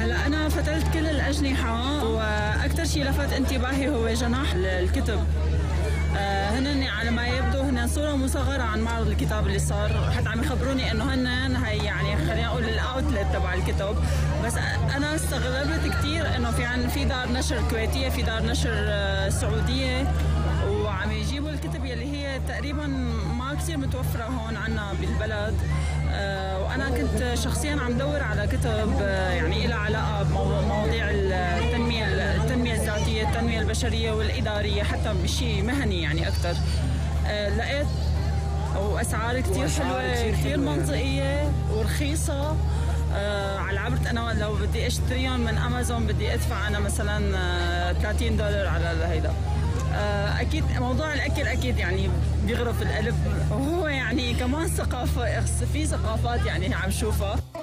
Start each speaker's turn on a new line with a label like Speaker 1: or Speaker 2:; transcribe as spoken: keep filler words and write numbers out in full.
Speaker 1: هلا أنا فتلت كل الأجنحة، وأكثر شيء لفت انتباهي هو جناح الكتب. آه هن على ما يبدو هن صورة مصغرة عن معرض الكتاب اللي صار، حتى عم يخبروني إنه هن هي يعني خلينا نقول الأوتلت تبع الكتب. بس أنا استغربت كثير إنه في عن في دار نشر كويتية، في دار نشر آه سعودية، وعم يجيبوا الكتب يلي هي تقريبا ما كثير متوفرة هون عنا بالبلد. آه وأنا كنت شخصيا عم دور على كتب آه يعني لها علاقة بمواضيع التنمية التنمية الذاتية، التنمية البشرية والإدارية، حتى بشيء مهني يعني أكثر. آه لقيت وأسعار كثير حلوة، كثير منطقية ورخيصة. آه على عبرة أنا لو بدي أشتريهم من أمازون بدي أدفع أنا مثلا آه ثلاثين دولار على هيدا. أكيد موضوع الأكل أكيد يعني بيغرف القلب، وهو يعني كمان ثقافة، في ثقافات يعني عم شوفها.